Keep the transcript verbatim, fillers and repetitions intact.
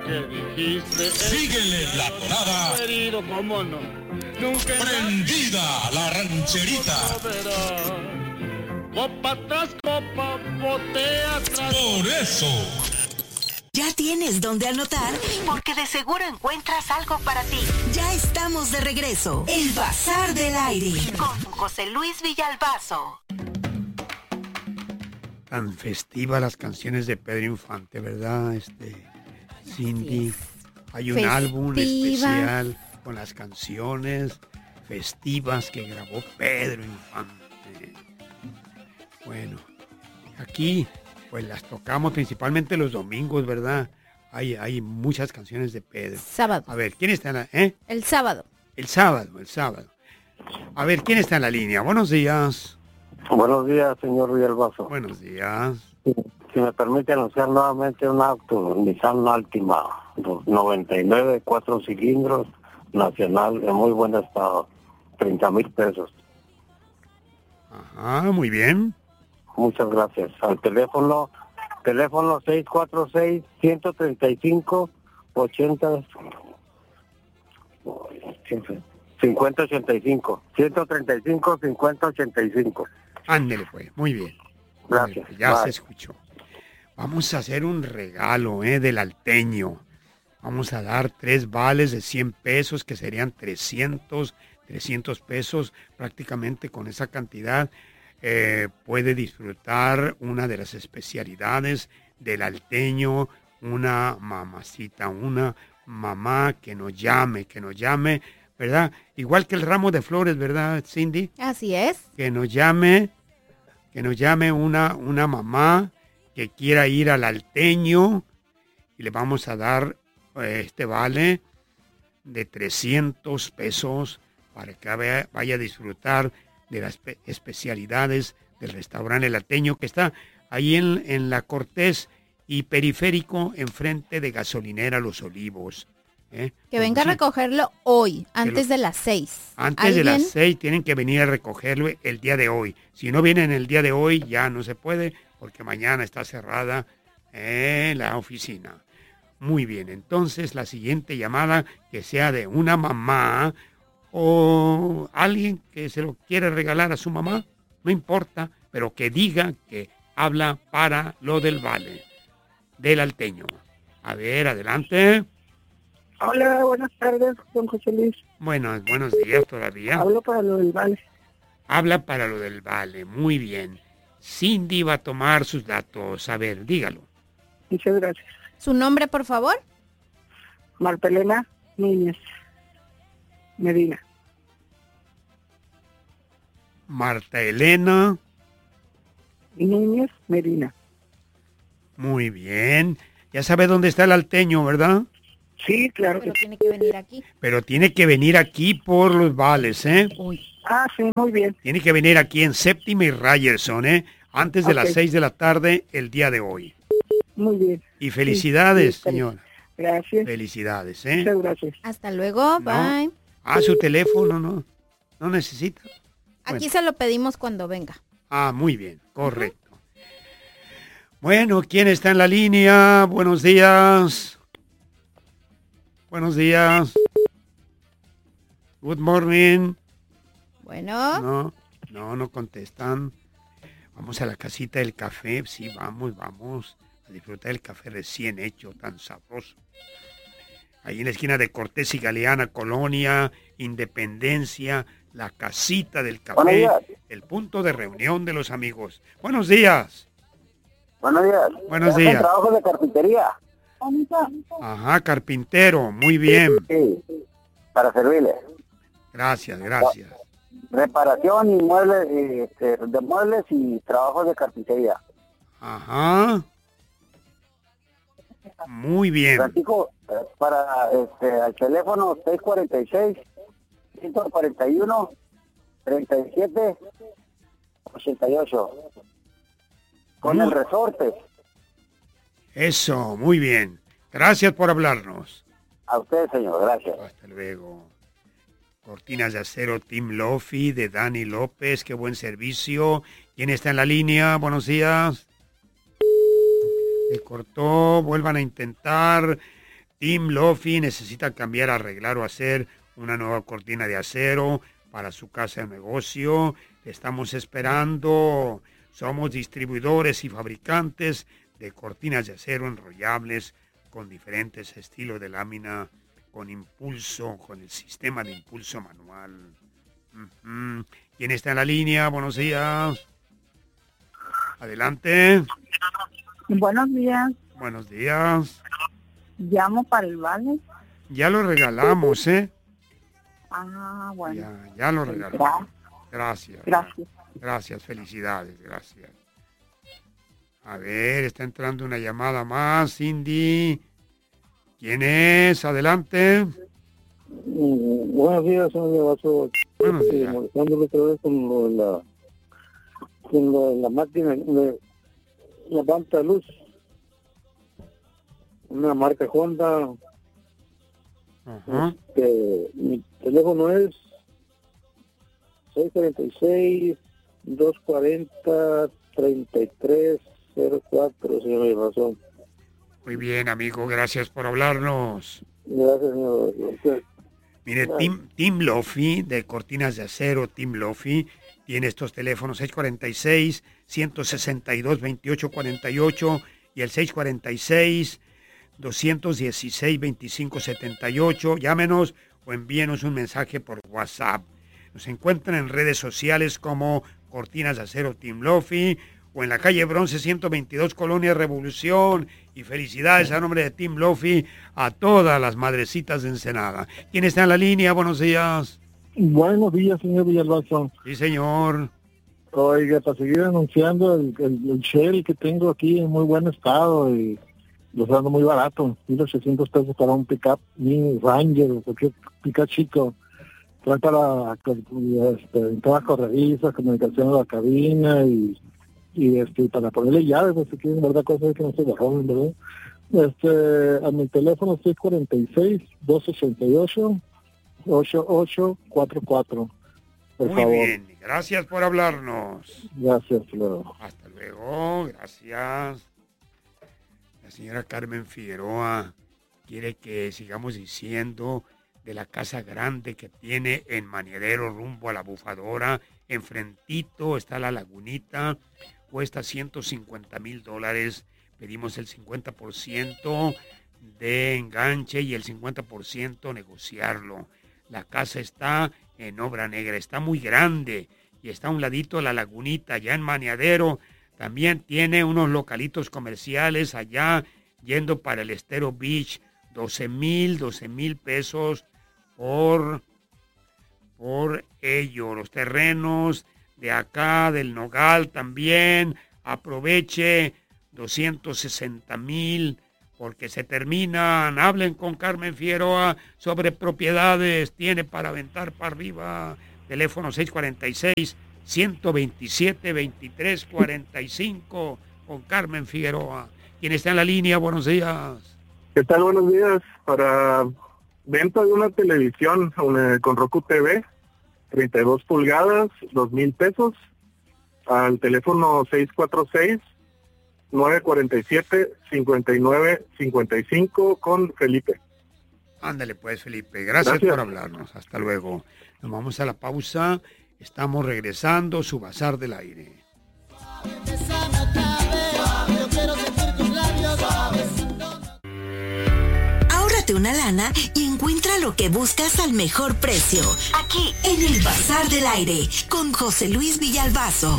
que dijiste. Síguele la tonada. Querido, cómo no. Nunca Prendida la rancherita. Copa tras copa, botella tras. Por eso. Ya tienes donde anotar, porque de seguro encuentras algo para ti. Ya estamos de regreso. El Bazar del Aire con José Luis Villalbazo. Tan festivas las canciones de Pedro Infante, ¿verdad? Este, Cindy, hay un Festiva. álbum especial con las canciones festivas que grabó Pedro Infante. Bueno, aquí pues las tocamos principalmente los domingos, ¿verdad? Hay, hay muchas canciones de Pedro. Sábado. A ver, ¿quién está en la, eh? El sábado. El sábado, el sábado. A ver, ¿quién está en la línea? Buenos días. Buenos días, señor Villalbazo. Buenos días. Si, si me permite anunciar nuevamente un auto, Nissan Altima, noventa y nueve, cuatro cilindros, nacional, de muy buen estado, treinta mil pesos. Ajá, muy bien. Muchas gracias. Al teléfono, teléfono seis cuatro seis, uno tres cinco, ochenta, cincuenta ochenta y cinco, ciento treinta y cinco, cincuenta ochenta y cinco. Ándele pues, muy bien. Gracias. Pues ya Bye. se escuchó. Vamos a hacer un regalo, ¿eh? Del Alteño. Vamos a dar tres vales de cien pesos, que serían trescientos, trescientos pesos. Prácticamente con esa cantidad eh, puede disfrutar una de las especialidades del Alteño, una mamacita, una mamá que nos llame, que nos llame, ¿verdad? Igual que el ramo de flores, ¿verdad, Cindy? Así es. Que nos llame, que nos llame una, una mamá que quiera ir al Alteño y le vamos a dar eh, este vale de trescientos pesos para que vaya, vaya a disfrutar de las espe- especialidades del restaurante El Alteño, que está ahí en, en la Cortés y Periférico, enfrente de Gasolinera Los Olivos. ¿eh? Que venga a Entonces, recogerlo hoy, lo- antes de las seis. antes de las ¿Alguien? seis tienen que venir a recogerlo el día de hoy. Si no vienen el día de hoy, ya no se puede, porque mañana está cerrada eh, la oficina. Muy bien, entonces la siguiente llamada, que sea de una mamá o alguien que se lo quiere regalar a su mamá, no importa, pero que diga que habla para lo del vale del Alteño. A ver, adelante. Hola, buenas tardes, don José Luis. Buenos, buenos días todavía. Hablo para lo del vale. Habla para lo del vale, muy bien. Cindy va a tomar sus datos. A ver, dígalo. Muchas gracias. ¿Su nombre, por favor? Martelena Núñez Medina. Marta Elena, Núñez Medina. muy bien. Ya sabe dónde está el Alteño, ¿verdad? Sí, claro que Pero sí. tiene que venir aquí. Pero tiene que venir aquí por los vales, ¿eh? Uy. Ah, sí, muy bien. Tiene que venir aquí en Séptima y Ryerson, ¿eh? Antes de Ok. las seis de la tarde el día de hoy. Muy bien. Y felicidades, sí, está señora. Gracias. Felicidades, ¿eh? Muchas gracias. Hasta luego, No. bye. Ah, su teléfono, ¿no? ¿No necesita? Aquí Bueno. se lo pedimos cuando venga. Ah, muy bien, correcto. Bueno, ¿quién está en la línea? Buenos días. Buenos días. Good morning. Bueno, No, no, no contestan. Vamos a la casita del café. Sí, vamos, vamos a disfrutar del café recién hecho, tan sabroso. Ahí en la esquina de Cortés y Galeana, Colonia, Independencia, la casita del Buenos café, días. el punto de reunión de los amigos. Buenos días. Buenos días. Buenos ¿Hacen días. trabajo de carpintería? Ajá, carpintero, muy bien. Sí, para servirle. Gracias, gracias. Reparación y muebles, y, este, de muebles y trabajos de carpintería. Ajá. Muy bien. Platico eh, para este al teléfono seis cuarenta y seis, ciento cuarenta y uno, treinta y siete, ochenta y ocho. Con el resorte. Eso, muy bien. Gracias por hablarnos. A usted, señor, gracias. Hasta luego. Cortinas de acero Team Lofi de Dani López. Qué buen servicio. ¿Quién está en la línea? Buenos días. Se cortó. Vuelvan a intentar. Tim Lofi necesita cambiar, arreglar o hacer una nueva cortina de acero para su casa de negocio. Te estamos esperando. Somos distribuidores y fabricantes de cortinas de acero enrollables con diferentes estilos de lámina, con impulso, con el sistema de impulso manual. Uh-huh. ¿Quién está en la línea? Buenos días. Adelante. Buenos días. Buenos días. Llamo para el vale. Ya lo regalamos, ¿eh? Ah, bueno. Ya, ya lo regalamos. Gracias. Gracias. Gracias, felicidades, gracias. A ver, está entrando una llamada más, Cindy. ¿Quién es? Adelante. Mm, buenos días, señor Vaso. Buenos Sí, días. molestándole otra vez con lo de la, con lo de la máquina, de la planta de luz. Una marca Honda. Ajá. Este, mi teléfono es seis cuatro seis, dos cuatro cero, tres tres cero cuatro, señor Vaso. Muy bien, amigo, gracias por hablarnos. Gracias, señor. Usted. Mire, Tim, Tim Lofi, de Cortinas de Acero, Tim Lofi, tiene estos teléfonos seis cuatro seis, uno seis dos, dos ocho cuatro ocho y el seis cuatro seis, dos uno seis, dos cinco siete ocho. Llámenos o envíenos un mensaje por WhatsApp. Nos encuentran en redes sociales como Cortinas de Acero Tim Lofi o en la calle Bronce ciento veintidós, Colonia Revolución. Y felicidades a nombre de Tim Lofi a todas las madrecitas de Ensenada. ¿Quién está en la línea? Buenos días. Buenos días, señor Villalbazo. Sí, señor. Oiga, para seguir anunciando, el, el, el Shell que tengo aquí en muy buen estado y lo está dando muy barato, mil ochocientos pesos para un pick-up Mini Ranger o cualquier pick-up chico. Trae para este, todas las corredizas, comunicación de la cabina y, y este para ponerle llaves, pues si quieren, verdad, cosas que no se bajaron, ¿verdad? Este, a mi teléfono seis cuatro seis, dos ocho ocho, ocho ocho cuatro cuatro. Por Muy favor. bien, gracias por hablarnos. Gracias, luego. Hasta luego, gracias. La señora Carmen Figueroa quiere que sigamos diciendo de la casa grande que tiene en Maniadero rumbo a la Bufadora. Enfrentito está la lagunita, cuesta ciento cincuenta mil dólares. Pedimos el cincuenta por ciento de enganche y el cincuenta por ciento negociarlo. La casa está en obra negra, está muy grande y está a un ladito de la lagunita, allá en Maniadero. También tiene unos localitos comerciales allá yendo para el Estero Beach, doce mil, doce mil pesos por, por ello. Los terrenos de acá, del Nogal también, aproveche, doscientos sesenta mil, porque se terminan. Hablen con Carmen Figueroa sobre propiedades, tiene para aventar para arriba. Teléfono seis cuatro seis, uno dos siete, veintitrés cuarenta y cinco con Carmen Figueroa. ¿Quién está en la línea? Buenos días. ¿Qué tal? Buenos días. Para venta de una televisión una, con Roku T V, treinta y dos pulgadas, dos mil pesos, al teléfono seis cuatro seis, nueve cuatro siete, cinco nueve cinco cinco con Felipe. Ándale pues, Felipe. Gracias, Gracias por hablarnos. Hasta luego. Nos vamos a la pausa. Estamos regresando, su Bazar del Aire. Ahórrate una lana y encuentra lo que buscas al mejor precio. Aquí, en el Bazar del Aire, con José Luis Villalbazo.